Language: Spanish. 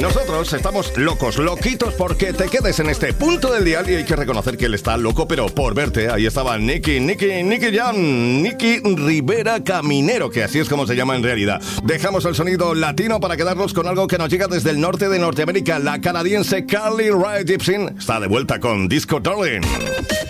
Nosotros estamos locos, loquitos porque te quedes en este punto del dial y hay que reconocer que él está loco, pero por verte. Ahí estaba Nicky Jam, Nicky Rivera Caminero, que así es como se llama en realidad. Dejamos el sonido latino para quedarnos con algo que nos llega desde el norte de Norteamérica. La canadiense Carly Rae Jepsen está de vuelta con Disco Darling.